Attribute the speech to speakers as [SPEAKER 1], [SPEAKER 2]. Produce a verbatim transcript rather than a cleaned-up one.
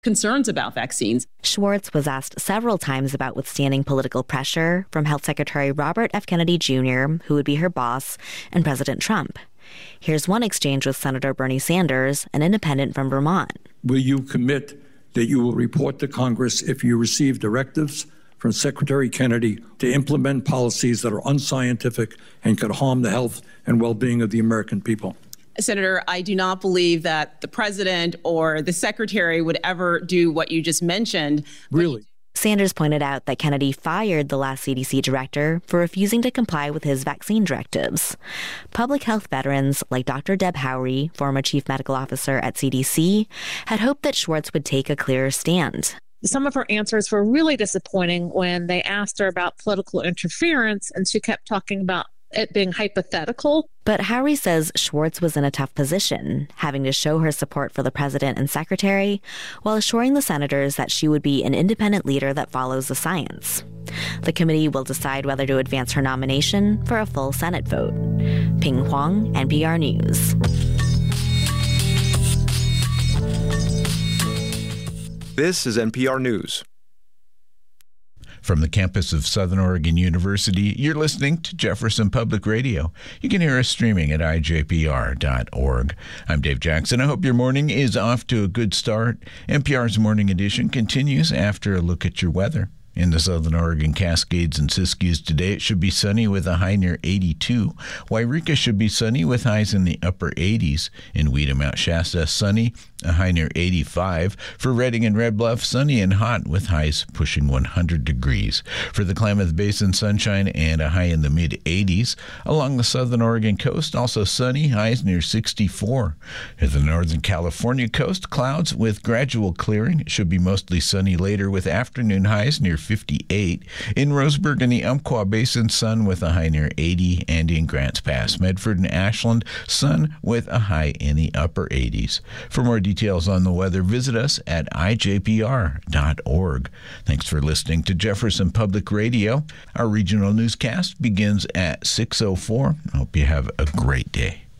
[SPEAKER 1] concerns about vaccines.
[SPEAKER 2] Schwartz was asked several times about withstanding political pressure from Health Secretary Robert F. Kennedy Junior, who would be her boss, and President Trump. Here's one exchange with Senator Bernie Sanders, an independent from Vermont.
[SPEAKER 3] Will you commit that you will report to Congress if you receive directives from Secretary Kennedy to implement policies that are unscientific and could harm the health and well-being of the American people?
[SPEAKER 1] Senator, I do not believe that the president or the secretary would ever do what you just mentioned.
[SPEAKER 3] Really?
[SPEAKER 2] Sanders pointed out that Kennedy fired the last C D C director for refusing to comply with his vaccine directives. Public health veterans like Doctor Deb Howry, former chief medical officer at C D C, had hoped that Schwartz would take a clearer stand.
[SPEAKER 4] Some of her answers were really disappointing when they asked her about political interference, and she kept talking about it being hypothetical.
[SPEAKER 2] But Howry says Schwartz was in a tough position, having to show her support for the president and secretary, while assuring the senators that she would be an independent leader that follows the science. The committee will decide whether to advance her nomination for a full Senate vote. Ping Huang, N P R News.
[SPEAKER 5] This is N P R News.
[SPEAKER 6] From the campus of Southern Oregon University, you're listening to Jefferson Public Radio. You can hear us streaming at I J P R dot org. I'm Dave Jackson. I hope your morning is off to a good start. N P R's Morning Edition continues after a look at your weather. In the Southern Oregon Cascades and Siskiyous today, it should be sunny with a high near eighty-two. Wairika should be sunny with highs in the upper eighties. In Weeda, Mount Shasta, sunny, a high near eighty-five. For Redding and Red Bluff, sunny and hot with highs pushing one hundred degrees. For the Klamath Basin, sunshine and a high in the mid-eighties. Along the Southern Oregon coast, also sunny, highs near sixty-four. At the Northern California coast, clouds with gradual clearing. It should be mostly sunny later with afternoon highs near fifty-eight. In Roseburg and the Umpqua Basin, sun with a high near eighty. And in Grants Pass, Medford and Ashland, sun with a high in the upper eighties. For more details on the weather, visit us at I J P R dot org. Thanks for listening to Jefferson Public Radio. Our regional newscast begins at six oh four. I hope you have a great day.